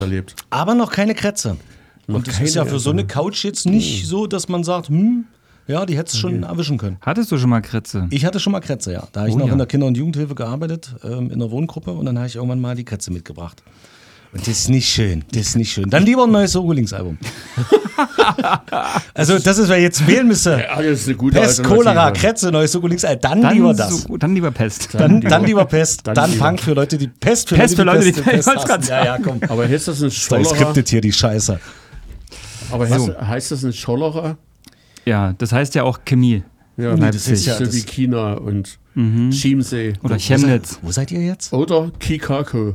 erlebt. Aber noch keine Krätze. Und das ist ja für so eine Couch jetzt nicht so, dass man sagt, ja, die hättest du schon erwischen können. Hattest du schon mal Krätze? Ich hatte schon mal Krätze, ja. Da habe ich noch in der Kinder- und Jugendhilfe gearbeitet, in der Wohngruppe, und dann habe ich irgendwann mal die Krätze mitgebracht. Und das ist nicht schön, Dann lieber ein neues Sogolings-Album. Also das ist, wer jetzt wählen müsste. Ja, das ist eine gute Pest, Cholera, Krätze, neues Sogolings-Album. Dann lieber das. Dann lieber Pest. Dann lieber Pest. Dann Punk für Leute, die Pest für Leute, die Pest hassen. Ja, komm. Aber heißt das ein Cholera? Das skriptet hier die Scheiße. Aber heißt das ein Cholera? Ja, das heißt ja auch Chemie. Ja, das ist ja so wie China und Chiemsee. Oder Chemnitz. Wo seid ihr jetzt? Oder Kikako.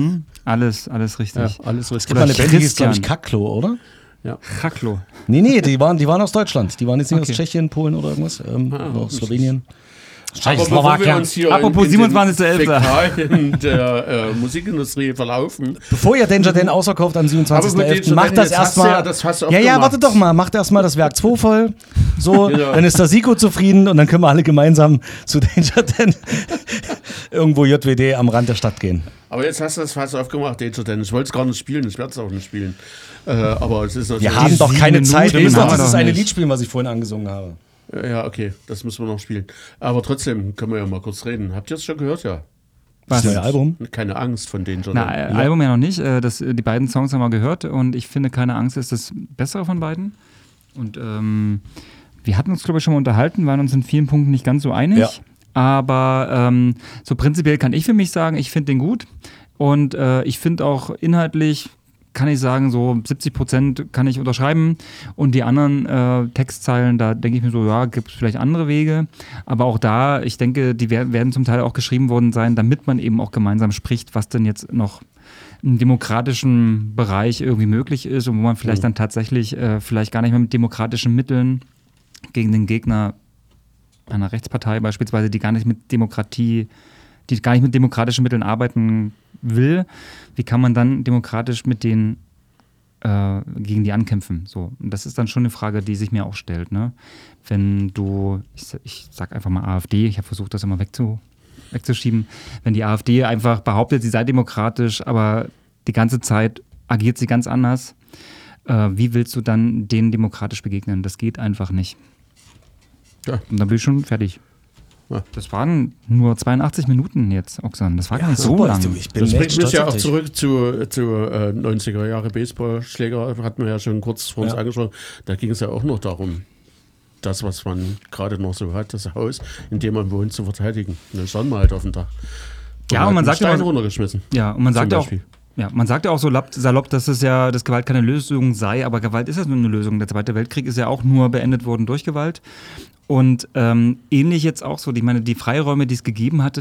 Alles richtig. Ja, alles richtig. Es gibt mal eine Band, die hieß, glaube ich, Christian. Kaklo, oder? Ja. Kaklo. Nee, die waren aus Deutschland. Die waren jetzt nicht aus Tschechien, Polen oder irgendwas. Oder aus Slowenien. Aber bevor wir uns hier Apropos 27.11. Fäkalien der Musikindustrie verlaufen. Bevor ihr Danger Dan ausverkauft am 27.11., macht das erstmal. Ja, wartet doch mal. Macht erstmal das Werk 2 voll. So, Genau. Dann ist der Siko zufrieden und dann können wir alle gemeinsam zu Danger Dan irgendwo JWD am Rand der Stadt gehen. Aber jetzt hast du das Fass aufgemacht, Danger Dan. Ich wollte es gar nicht spielen, ich werde es auch nicht spielen. Aber es ist natürlich. Wir haben doch keine Zeit. Wir müssen haben doch wir dieses doch eine nicht. Lied spielen, was ich vorhin angesungen habe. Ja, okay, das müssen wir noch spielen. Aber trotzdem können wir ja mal kurz reden. Habt ihr es schon gehört, ja? Das neue Album? Keine Angst von Danger Na, Dan. Album ja noch nicht. Die beiden Songs haben wir gehört und ich finde, keine Angst ist das bessere von beiden. Und wir hatten uns, glaube ich, schon mal unterhalten, waren uns in vielen Punkten nicht ganz so einig. Ja. Aber so prinzipiell kann ich für mich sagen, ich finde den gut. Und ich finde auch inhaltlich, kann ich sagen, so 70% kann ich unterschreiben. Und die anderen Textzeilen, da denke ich mir so, ja, gibt es vielleicht andere Wege. Aber auch da, ich denke, die werden zum Teil auch geschrieben worden sein, damit man eben auch gemeinsam spricht, was denn jetzt noch im demokratischen Bereich irgendwie möglich ist und wo man vielleicht dann tatsächlich vielleicht gar nicht mehr mit demokratischen Mitteln gegen den Gegner einer Rechtspartei beispielsweise, die gar nicht mit demokratischen Mitteln arbeiten will, wie kann man dann demokratisch mit denen gegen die ankämpfen? So. Und das ist dann schon eine Frage, die sich mir auch stellt. Ne? Wenn du, ich sag einfach mal AfD, ich habe versucht, das immer wegzuschieben, wenn die AfD einfach behauptet, sie sei demokratisch, aber die ganze Zeit agiert sie ganz anders, wie willst du dann denen demokratisch begegnen? Das geht einfach nicht. Ja. Und dann bin ich schon fertig. Ja. Das waren nur 82 Minuten jetzt, Oxan. Das war gar nicht so lang. Ich bin Das echt bringt mich stolz ja auf auch dich. zurück zu 90er Jahre Baseballschläger, hatten wir ja schon kurz vor uns angesprochen. Da ging es ja auch noch darum, das, was man gerade noch so hat, das Haus, in dem man wohnt, zu verteidigen. Und dann standen wir halt auf dem Dach. Ja, und man sagt Stein ja, runtergeschmissen. ja, und man sagt Zum auch, Beispiel. ja, man sagt ja auch so salopp, dass dass Gewalt keine Lösung sei, aber Gewalt ist ja nur eine Lösung. Der Zweite Weltkrieg ist ja auch nur beendet worden durch Gewalt. Und ähnlich jetzt auch so, ich meine, die Freiräume, die es gegeben hatte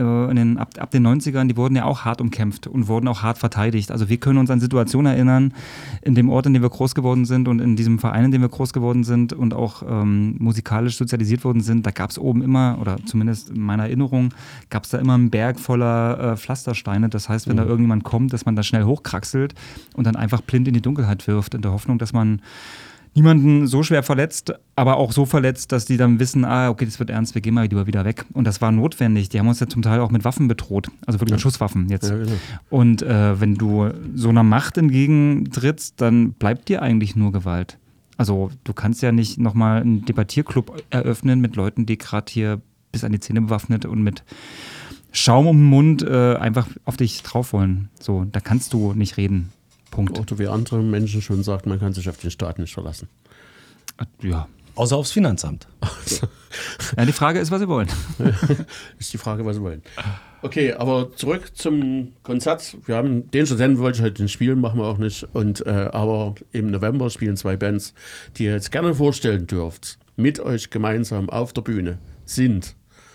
ab den 90ern, die wurden ja auch hart umkämpft und wurden auch hart verteidigt. Also wir können uns an Situationen erinnern, in dem Ort, in dem wir groß geworden sind und in diesem Verein, in dem wir groß geworden sind und auch musikalisch sozialisiert worden sind, da gab es oben immer, oder zumindest in meiner Erinnerung, gab es da immer einen Berg voller Pflastersteine. Das heißt, wenn da irgendjemand kommt, dass man da schnell hochkraxelt und dann einfach blind in die Dunkelheit wirft, in der Hoffnung, dass man niemanden so schwer verletzt, aber auch so verletzt, dass die dann wissen, okay, das wird ernst, wir gehen mal lieber wieder weg. Und das war notwendig. Die haben uns ja zum Teil auch mit Waffen bedroht, also wirklich mit Schusswaffen jetzt. Ja, genau. Und wenn du so einer Macht entgegentrittst, dann bleibt dir eigentlich nur Gewalt. Also du kannst ja nicht nochmal einen Debattierclub eröffnen mit Leuten, die gerade hier bis an die Zähne bewaffnet und mit Schaum um den Mund einfach auf dich drauf wollen. So, da kannst du nicht reden. Punkt. Oder wie andere Menschen schon sagt, man kann sich auf den Staat nicht verlassen. Ja. Außer aufs Finanzamt. Ja, die Frage ist, was sie wollen. Ist die Frage, was sie wollen. Okay, aber zurück zum Konzert. Wir haben den Studenten, wollte ich heute nicht spielen, machen wir auch nicht. Und aber im November spielen 2 Bands, die ihr jetzt gerne vorstellen dürft, mit euch gemeinsam auf der Bühne sind.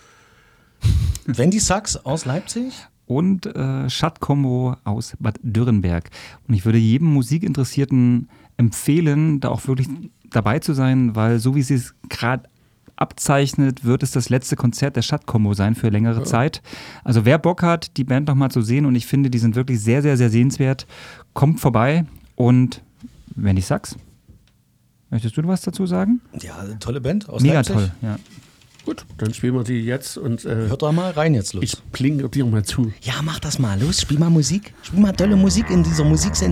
Wendy Sachs aus Leipzig. Und Schatt-Kombo aus Bad Dürrenberg. Und ich würde jedem Musikinteressierten empfehlen, da auch wirklich dabei zu sein, weil so wie sie es gerade abzeichnet, wird es das letzte Konzert der Schatt-Kombo sein für längere Zeit. Also wer Bock hat, die Band nochmal zu sehen, und ich finde, die sind wirklich sehr, sehr, sehr sehenswert, kommt vorbei. Und Wendy Sachs, möchtest du was dazu sagen? Ja, tolle Band aus Mega Leipzig. toll, ja. Gut, dann spielen wir die jetzt und Hört doch mal rein jetzt, Lutz. ich klinge dir mal zu. Ja, mach das mal. Los, spiel mal Musik. Spiel mal tolle Musik in dieser Musiksendung.